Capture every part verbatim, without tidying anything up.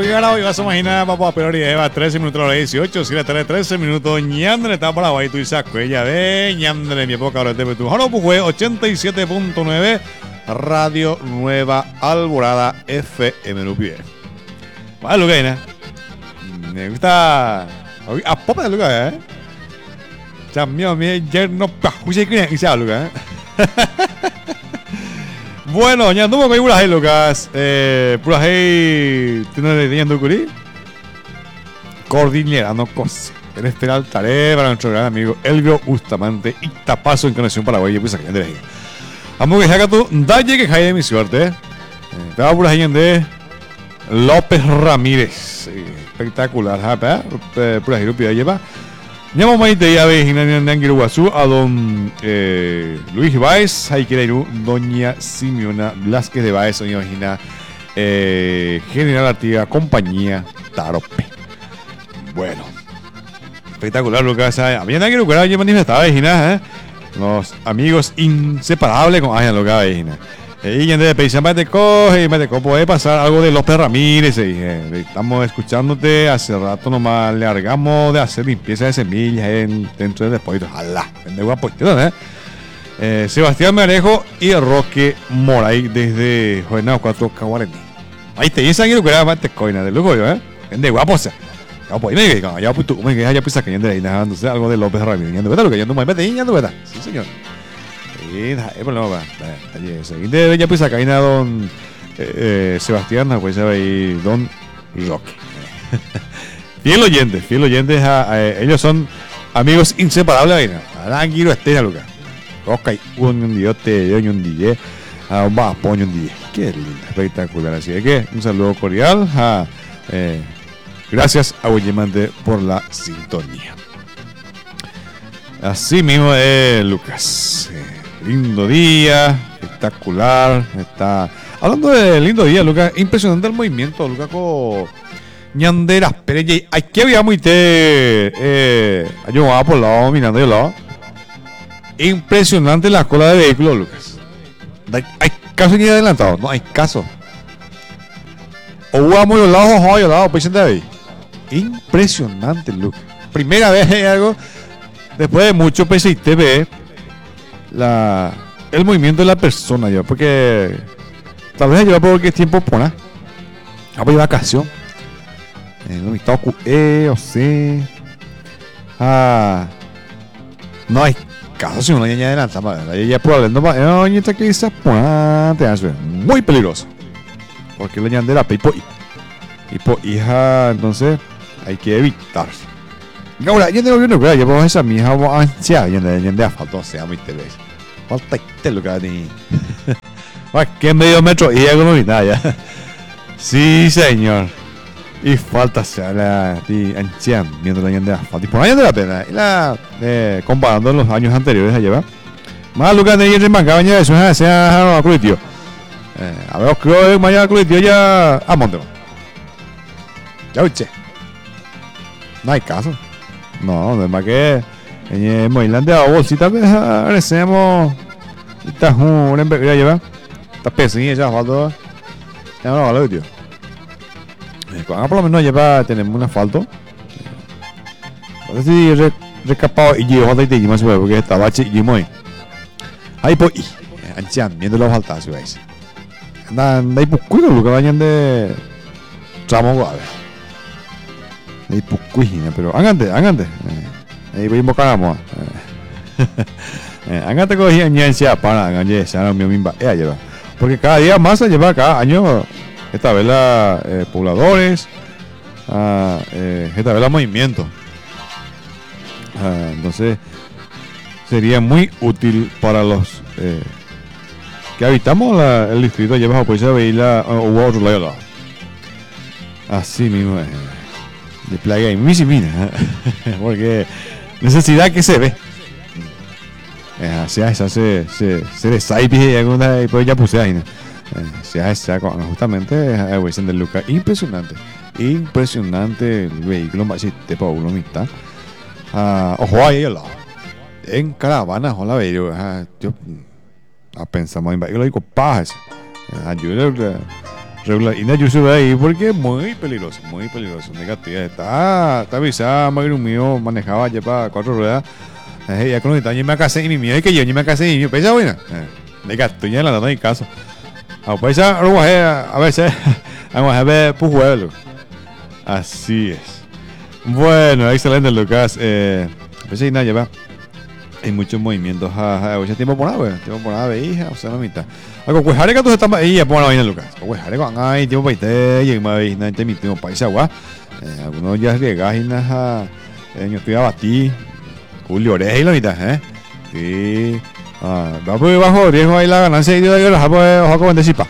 porque ahora hoy vas a imaginar, papá, pero lleva trece minutos a las dieciocho, si le trae trece minutos, ñandre, está por ahí, tú y saco, ella ve, ñandre, mi época, ahora te ve tú. Ahora, pues, ochenta y siete punto nueve, Radio Nueva Alborada, F M Lupié. Vale, lo que hay, ¿no? Me gusta. A popa de lugar, ¿eh? Ya, mío, mío, ya no, pa, escuché que ya, ya, lugar, ¿eh? Bueno, ya no me voy a ir, Lucas. Eh, por ahí, ¿tienes leyendo Curí? Cordillera, no cosa. En este altaré para nuestro gran amigo Elvio Bustamante y Tapazo en Conexión Paraguay. Pues aquí de ahí. Vamos que saca tu dalle que cae de mi suerte. Eh, te va por ahí de López Ramírez. Eh, espectacular, ¿sabes? Eh, por ahí lo pido lleva. Llamo Maite ya ves en Anguiruazú a don eh, Luis Báez, ahí quiere ir doña Simeona Blasquez de Báez, doña Imagina eh, General Artiga, compañía Tarope. Bueno, espectacular lo que hace. A mí en Anguiruazú ya manifestaba, ¿eh? Los amigos inseparables con Ayan lo que hace. Y en de Peixa me te coge y me te coge, puede pasar algo de López Ramírez. Eh, estamos escuchándote hace rato nomás, le largamos de hacer limpieza de semillas en, dentro del depósito. ¡Hala! Vende guapoito, ¿eh? ¿eh? Sebastián Marejo y Roque Moray desde Jornada cuatro Caguarení. Ahí te dicen que era más te coina de lujo, ¿eh? Vende guapo, o sea. Ya pues, me diga, ya pues tú, me diga, ya pues que de ahí, entonces algo de López Ramírez. Ya no lo que ya no me mete, ya no me da. Sí, señor. Sí, es problema, va. De ya pues acá hay don eh, Sebastián, pues ahí don Roque. Fiel oyente, fiel oyente, a, a, ellos son amigos inseparables ahí, ¿no? Anguiro Estela, Lucas. Ok, un diote, yo un día, a un bapoño un día. Qué lindo, espectacular. Así que un saludo cordial. A, eh, gracias a Willemante por la sintonía. Así mismo es, Lucas. Eh, Lindo día, espectacular. Está hablando de lindo día, Lucas. Impresionante el movimiento, Lucas, con ñanderas. Pero aquí había muy te. Eh, yo va por el lado, mirando de lado. Impresionante la cola de vehículos, Lucas. Hay caso ni adelantado, no hay caso. O vamos a los lados, o a los lados, pues de ahí. Impresionante, Lucas. Primera vez hay algo. Después de mucho P C T V. La, el movimiento de la persona ya, porque tal vez lleva por qué tiempo pone a por vacación en un estado eh, o sea ah, no hay caso si uno ya adelanta ya probablemente no va a estar que esa te hace muy peligroso porque la ñandera y po y po hija, entonces hay que evitarse. Ahora, yo tengo que ver, llevamos esa mija ansia, y en de asfalto, sea muy te ves. Falta que lo que hay. Que medio metro y algo no vi nada ya. Sí, señor. Y falta sea la ansia, viendo la de asfalto. Y por años de la pena, y la eh, comparando los años anteriores a llevar. Más lugar de ir en banca, baña eso, sea a Cruz, tío. A ver, creo que mañana Cruz, tío, ya a Monte. Ya, uche. No hay caso. No, además que en Moilandia o bolsita agradecemos esta una empresa lleva esta pequeña ya falta ya no vale tío cuando por lo menos lleva tenemos un asfalto no sé si recapado y yo falta y te más porque estaba chi y muy ahí pues ancian viendo los faltas veis andan ahí pues cuido lo que vayan de tramo guave ahí pues cuijina pero hágante hágante ahí voy a invocar hágate cogí añencia para ganar ya no me misma ella lleva porque cada día más se lleva cada año esta vez la eh, pobladores ah, eh, esta vez la movimiento ah, entonces sería muy útil para los eh, que habitamos la, el distrito lleva pues a ver la u otro lado así mismo eh. De playa y muy simina porque necesidad que se ve se hace se se se desaipe y alguna y pues ya puse ahí se hace justamente es del Lucas impresionante impresionante el vehículo más si te puedo uno mitad ojo ahí al lado en caravana ojo la veo yo pensamos en vehículo y copajes ayuda regular. Y no yo sube ahí porque es muy peligroso, muy peligroso. Negativa, está, está avisada, Magro mío manejaba ya para cuatro ruedas. Eh, ya con los detalles me casé y mi mío es que yo ni me casé y mi pesa buena. De gato, ya la no hay caso. A pues ya, a veces, vamos a ver, pues juego. Así es. Bueno, excelente, Lucas. Eh, pues ahí nada, ya va. Hay muchos movimientos. Ja, ja, tiempo por nada, güey. Tiempo por nada, veía, o sea, no mitad. Algo, pues, haré que tú estás ahí, ya pongo la vaina, Lucas. Pues, haré con ay, tiempo para irte, y más veis, nada, te mi tiempo para irse agua. Algunos ya riegas y nada, yo estoy a batir. Julio Oreja y la mitad, ¿eh? Sí. Ah, va por debajo, riesgo ahí la ganancia y yo la dejo, pues, ojo, como anticipa.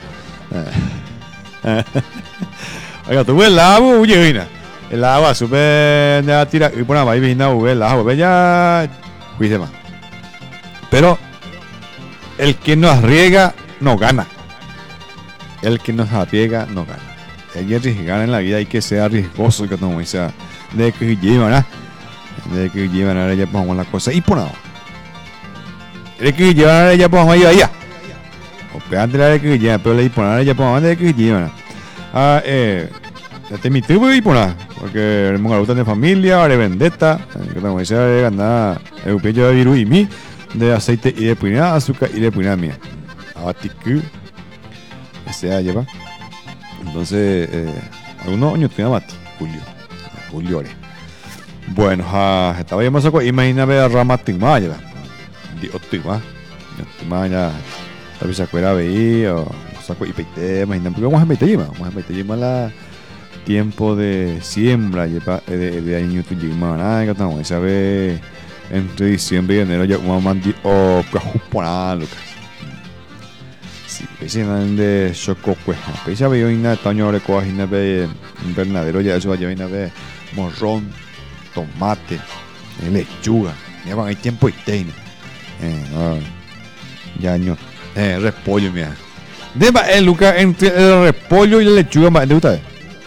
Oiga, tú ves el agua, huye, vina. El agua, sube, ya tira, y por nada, ahí vina, huye, el agua, ve ya, cuide más. Pero el que nos arriesga no gana. El que nos arriesga no gana. Hay que arriesgar en la vida, hay que ser arriesgoso, que no sea de que llevan, ¿verdad? De que llevan a ella ponemos la cosa y por nada. De que llevan a ella ponemos ahí allá. O pegante la de que llevan, pero le ponen a ella ponemos de que llevan. Ah, eh, te mi tribu y por nada, porque el mongaruta de familia, de vendetta, que no sea de ganar el pecho de virus y mi de aceite y de puñada, azúcar y de puñada mía. Abatiku, se lleva. Entonces, eh, algunos años tiene abati, Julio, Julio Ore. Bueno, uh, estaba llamando a imagínate a Rama Timaya, de Otima, Otimaya, tal se acuerda veí o saco y peite, imagínate, porque vamos a meter vamos a meter la tiempo de siembra de de año tu yima, nada que estamos, sabe entre diciembre y enero ya como mandi o cajupona, Lucas. Sí, pese de choco cueja, pese a ver hoy na taño de coajina de invernadero ya eso vaya a ver morrón, tomate, lechuga, ya van hay tiempo y teine. Eh, oh, ya año, eh, repollo, mira. Deba el Lucas entre el repollo y la lechuga, más ¿te gusta?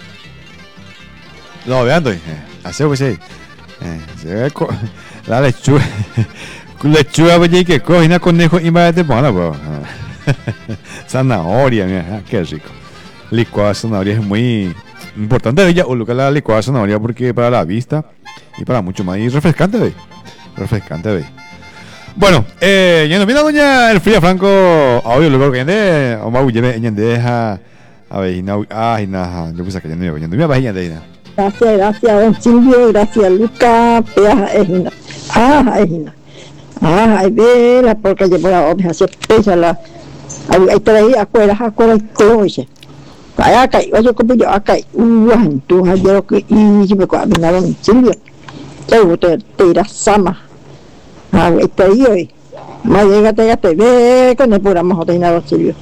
No, vean, eh, hace pues sí. Eh, se ve la lechuga, lechuga pues que cogina conejo y más de pana, pues. Zanahoria, mira, qué rico. Licuada zanahoria es muy importante ella o Lucas la licuada zanahoria porque para la vista y para mucho más y refrescante, ve. Refrescante, ve. Bueno, eh, ya nos viene doña Elfrida Franco, audio luego que ande, o mau lleve en deja, a ver, no, ay, nada, yo puse que ya no me voy a bajar de ella. Gracias, gracias, don Silvio, gracias, Lucas, peaja, ejina, ah, ejina, ah, hay vela, porque llevo la obra, hace pesa la, ahí traía afuera, afuera, coche, vaya acá, oye, como yo acá, uy, tú, ayer que, y yo me cojo, a don Silvio, te gusta, te irás sama. Ah, estoy hoy. Más llega, te ve con el programa J. Silvio.